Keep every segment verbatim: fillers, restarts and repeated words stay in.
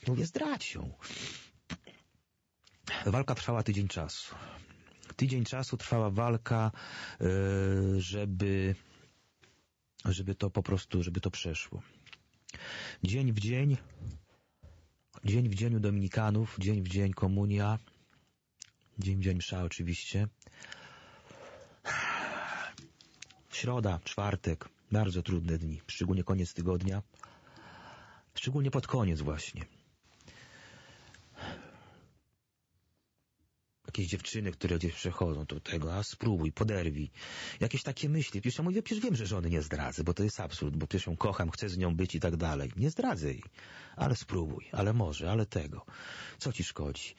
Mówię, zdradź ją. Walka trwała tydzień czasu. Tydzień czasu trwała walka, żeby, żeby to po prostu, żeby to przeszło. Dzień w dzień, dzień w dzień u dominikanów, dzień w dzień komunia, dzień w dzień msza oczywiście. Środa, czwartek, bardzo trudne dni, szczególnie koniec tygodnia, szczególnie pod koniec właśnie. Jakieś dziewczyny, które gdzieś przechodzą do tego, a spróbuj, poderwij. Jakieś takie myśli. Przecież ja mówię, przecież wiem, że żony nie zdradzę, bo to jest absurd, bo przecież ją kocham, chcę z nią być i tak dalej. Nie zdradzę jej. Ale spróbuj, ale może, ale tego. Co ci szkodzi?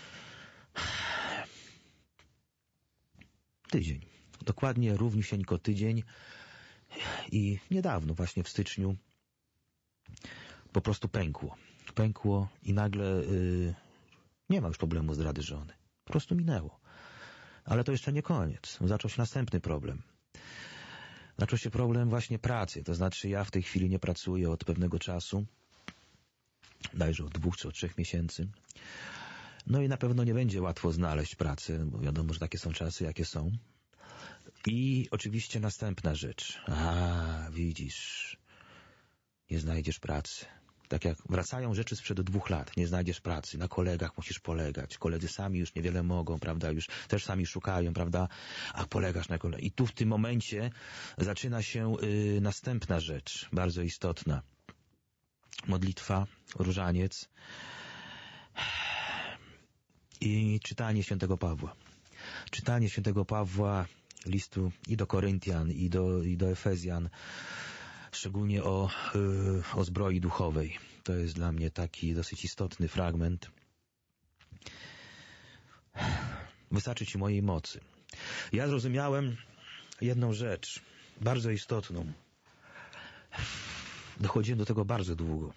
Tydzień. Dokładnie równiusieńko tydzień i niedawno, właśnie w styczniu, po prostu pękło. Pękło i nagle yy, nie ma już problemu zdrady żony. Po prostu minęło. Ale to jeszcze nie koniec. Zaczął się następny problem. Zaczął się problem właśnie pracy. To znaczy ja w tej chwili nie pracuję od pewnego czasu. Dajże od dwóch czy od trzech miesięcy. No i na pewno nie będzie łatwo znaleźć pracę, bo wiadomo, że takie są czasy, jakie są. I oczywiście następna rzecz. A, widzisz, nie znajdziesz pracy. Tak jak wracają rzeczy sprzed dwóch lat, nie znajdziesz pracy, na kolegach musisz polegać, koledzy sami już niewiele mogą, prawda, już też sami szukają, prawda, a polegasz na kolegach. I tu w tym momencie zaczyna się y, następna rzecz, bardzo istotna. Modlitwa, różaniec i czytanie świętego Pawła. Czytanie świętego Pawła, listu i do Koryntian, i do, i do Efezjan, szczególnie o, yy, o zbroi duchowej. To jest dla mnie taki dosyć istotny fragment. Wystarczy ci mojej mocy. Ja zrozumiałem jedną rzecz, bardzo istotną. Dochodziłem do tego bardzo długo.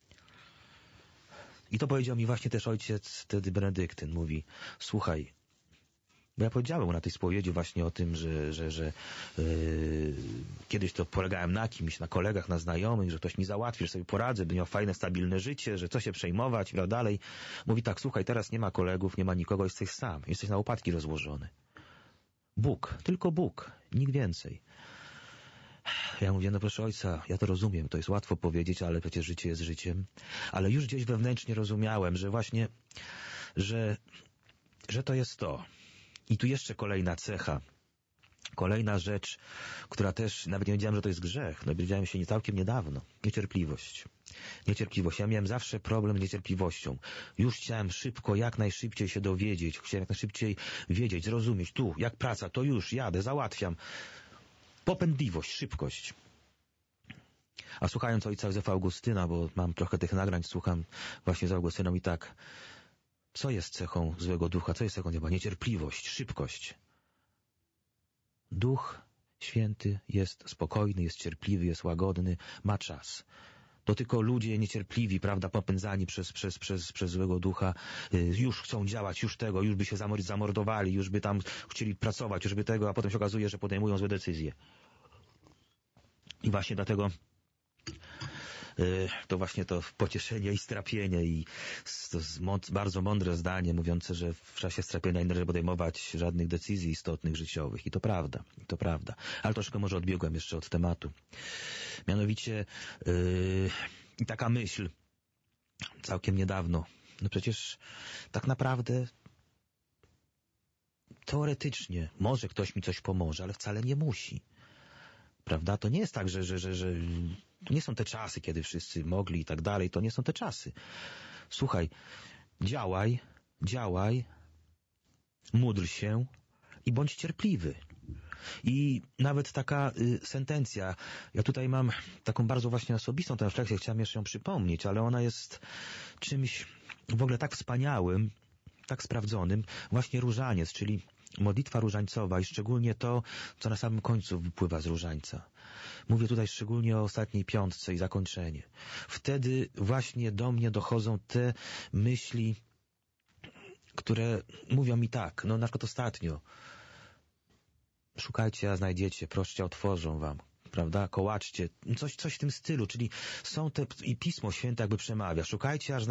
I to powiedział mi właśnie też ojciec wtedy Benedyktyn. Mówi, słuchaj, bo ja powiedziałem mu na tej spowiedzi właśnie o tym, że, że, że yy, kiedyś to polegałem na kimś, na kolegach, na znajomych, że ktoś mi załatwi, że sobie poradzę, by miał fajne, stabilne życie, że co się przejmować i tak dalej. Mówi tak, słuchaj, teraz nie ma kolegów, nie ma nikogo, jesteś sam, jesteś na łopatki rozłożony. Bóg, tylko Bóg, nikt więcej. Ja mówię, no proszę ojca, ja to rozumiem, to jest łatwo powiedzieć, ale przecież życie jest życiem. Ale już gdzieś wewnętrznie rozumiałem, że właśnie, że, że to jest to. I tu jeszcze kolejna cecha, kolejna rzecz, która też, nawet nie wiedziałem, że to jest grzech, no wiedziałem się nie całkiem niedawno. Niecierpliwość. Niecierpliwość. Ja miałem zawsze problem z niecierpliwością. Już chciałem szybko, jak najszybciej się dowiedzieć, chciałem jak najszybciej wiedzieć, zrozumieć, tu, jak praca, to już, jadę, załatwiam. Popędliwość, szybkość. A słuchając ojca Józefa Augustyna, bo mam trochę tych nagrań, słucham właśnie z Augustyną i tak, co jest cechą złego ducha? Co jest cechą nieba? Niecierpliwość, szybkość. Duch Święty jest spokojny, jest cierpliwy, jest łagodny, ma czas. To tylko ludzie niecierpliwi, prawda, popędzani przez, przez, przez, przez złego ducha, yy, już chcą działać, już tego, już by się zamordowali, już by tam chcieli pracować, już by tego, a potem się okazuje, że podejmują złe decyzje. I właśnie dlatego yy, to właśnie to pocieszenie i strapienie i to jest bardzo mądre zdanie mówiące, że w czasie strapienia nie należy podejmować żadnych decyzji istotnych, życiowych. I to prawda, i to prawda. Ale troszkę może odbiegłem jeszcze od tematu. Mianowicie yy, i taka myśl całkiem niedawno. No przecież tak naprawdę teoretycznie może ktoś mi coś pomoże, ale wcale nie musi. Prawda? To nie jest tak, że, że, że, że to nie są te czasy, kiedy wszyscy mogli i tak dalej. To nie są te czasy. Słuchaj, działaj, działaj, módl się i bądź cierpliwy. I nawet taka y, sentencja, ja tutaj mam taką bardzo właśnie osobistą tę refleksję, chciałem jeszcze ją przypomnieć, ale ona jest czymś w ogóle tak wspaniałym, tak sprawdzonym, właśnie różaniec, czyli modlitwa różańcowa i szczególnie to, co na samym końcu wypływa z różańca. Mówię tutaj szczególnie o ostatniej piątce i zakończenie. Wtedy właśnie do mnie dochodzą te myśli, które mówią mi tak, no na przykład ostatnio, szukajcie, a znajdziecie, proście, otworzą wam, prawda, kołaczcie, coś, coś w tym stylu, czyli są te, i Pismo Święte jakby przemawia, szukajcie, aż